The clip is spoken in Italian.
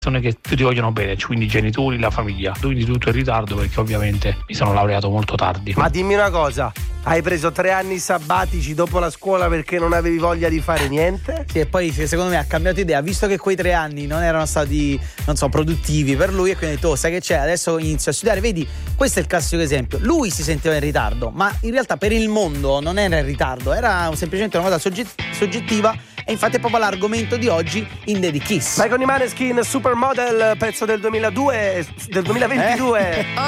persone che più ti vogliono bene, quindi i genitori, la famiglia. Quindi tutto in ritardo perché ovviamente mi sono laureato molto tardi. Ma dimmi una cosa, hai preso 3 anni sabbatici dopo la scuola perché non avevi voglia di fare niente? Sì, e poi secondo me ha cambiato idea, visto che quei 3 anni non erano stati, non so, produttivi per lui, e quindi ha detto: oh, sai che c'è, adesso inizio a studiare. Vedi, questo è il classico esempio. Lui si sentiva in ritardo, ma in realtà per il mondo non era in ritardo, era semplicemente una cosa soggettiva, e infatti è proprio l'argomento di oggi in The Kiss. Vai con i Maneskin, Supermodel, pezzo del 2022.